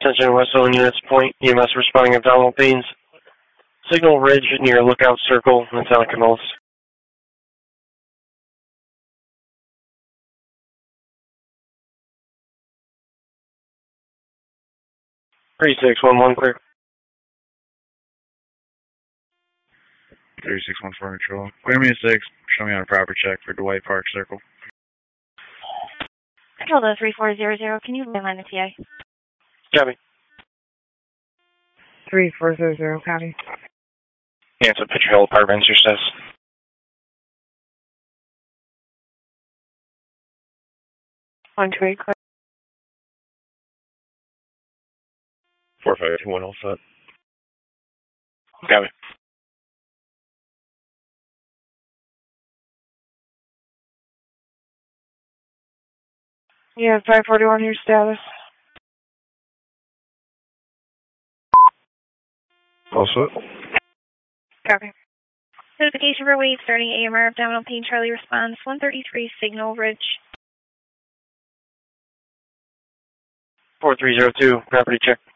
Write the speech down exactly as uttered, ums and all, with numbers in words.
Attention West Zone units, point, E M S responding abdominal pains. Signal Ridge near Lookout Circle, Montana Canals. three six one one clear. three six one four control. Clear me a six. Show me on a proper check for Dwight Park Circle. Control to three four zero zero. Can you landline the T A? Copy. three four zero zero, copy. Yeah, it's a Pitcher Hill apartments, your says. one two eight, clear. four five two one all set. Copy. Yeah, five forty-one, your status. All set. Copy. Notification for wave starting A M R abdominal pain. Charlie response one thirty-three Signal Ridge. four three zero two, property check.